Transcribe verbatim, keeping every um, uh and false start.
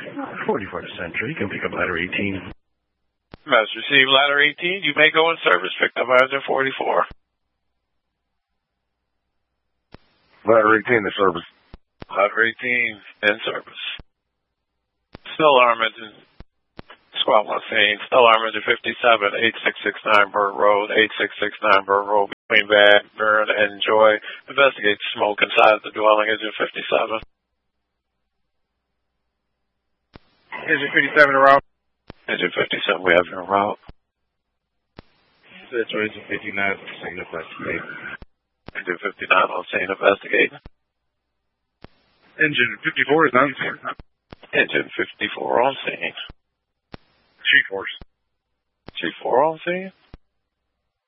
forty-fourth Century, you can pick up ladder eighteen. Message received, ladder eighteen. You may go in service. Picked up engine forty-four. Ladder eighteen in service. Ladder eighteen in service. Still arm engine. Squad one scene. Still arm engine fifty-seven, eighty-six sixty-nine Burt Road, eighty-six sixty-nine Burt Road, between Van Buren and Joy. Investigate smoke inside the dwelling, engine fifty-seven. Engine fifty-seven en route. Engine fifty-seven, we have you en route. Engine fifty-nine, scene investigate. Engine fifty-nine on scene investigating. Engine fifty-four is on scene. Engine fifty-four on scene. Chief Force. Chief four on scene?